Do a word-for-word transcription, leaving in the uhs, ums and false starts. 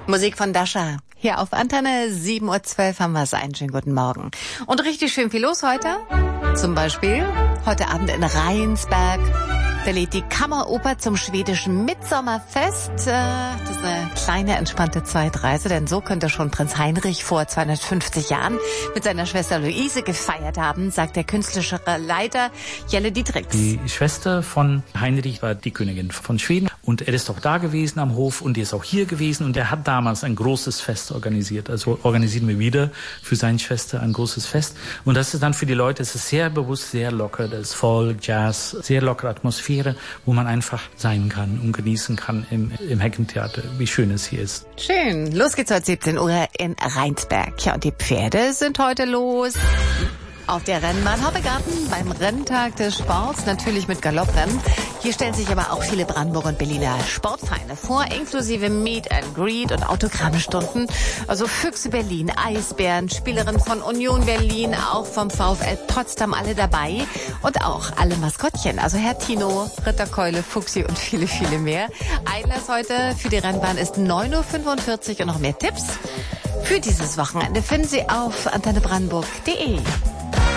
Musik von Dasha. Hier auf Antenne sieben Uhr zwölf haben wir es. Einen schönen guten Morgen. Und richtig schön viel los heute. Zum Beispiel heute Abend in Rheinsberg. Da lädt die Kammeroper zum schwedischen Mitsommerfest. Das ist eine kleine, entspannte Zeitreise, denn so könnte schon Prinz Heinrich vor zweihundertfünfzig Jahren mit seiner Schwester Luise gefeiert haben, sagt der künstlerische Leiter Jelle Dietrichs. Die Schwester von Heinrich war die Königin von Schweden und er ist auch da gewesen am Hof und er ist auch hier gewesen und er hat damals ein großes Fest organisiert. Also organisieren wir wieder für seine Schwester ein großes Fest und das ist dann für die Leute, es ist sehr bewusst, sehr locker, das ist Folk, Jazz, sehr lockere Atmosphäre, wo man einfach sein kann und genießen kann im, im Heckentheater, wie schön es hier ist. Schön. Los geht's heute siebzehn Uhr in Rheinsberg. Ja, und die Pferde sind heute los. Auf der Rennbahn Hoppegarten beim Renntag des Sports, natürlich mit Galopprennen. Hier stellen sich aber auch viele Brandenburger und Berliner Sportvereine vor, inklusive Meet and Greet und Autogrammstunden. Also Füchse Berlin, Eisbären, Spielerin von Union Berlin, auch vom VfL Potsdam, alle dabei. Und auch alle Maskottchen, also Herr Tino, Ritterkeule, Fuchsi und viele, viele mehr. Einlass heute für die Rennbahn ist neun Uhr fünfundvierzig und noch mehr Tipps für dieses Wochenende finden Sie auf antenne brandenburg punkt de.